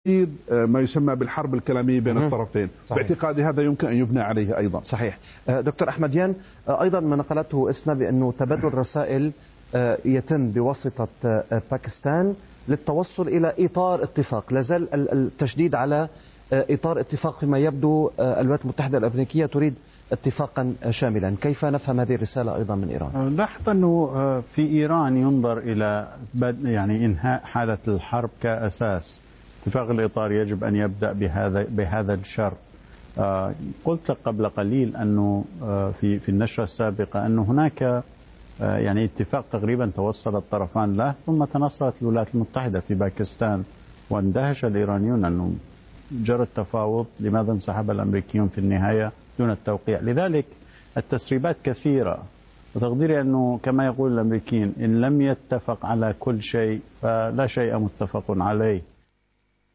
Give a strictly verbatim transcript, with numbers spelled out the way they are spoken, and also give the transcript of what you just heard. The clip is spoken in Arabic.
ما يسمى بالحرب الكلامية بين الطرفين. صحيح. باعتقادي هذا يمكن أن يبنى عليه أيضا. صحيح. دكتور أحمديان، أيضا ما نقلته إسنا بأنه تبادل رسائل يتم بواسطة باكستان للتوصل إلى إطار اتفاق، لازال التشديد على إطار اتفاق فيما يبدو الولايات المتحدة الأمريكية تريد اتفاقا شاملا. كيف نفهم هذه الرسالة أيضا من إيران؟ لاحظ أنه في إيران ينظر إلى يعني إنهاء حالة الحرب كأساس. اتفاق الإطار يجب أن يبدأ بهذا بهذا الشرط. قلت قبل قليل أنه في في النشرة السابقة أنه هناك يعني اتفاق تقريبا توصل الطرفان له، ثم تنصرت الولايات المتحدة في باكستان، واندهش الإيرانيون أنه جرى التفاوض، لماذا انسحب الأمريكيون في النهاية دون التوقيع؟ لذلك التسريبات كثيرة، وتقديري أنه كما يقول الأمريكيين إن لم يتفق على كل شيء فلا شيء متفق عليه.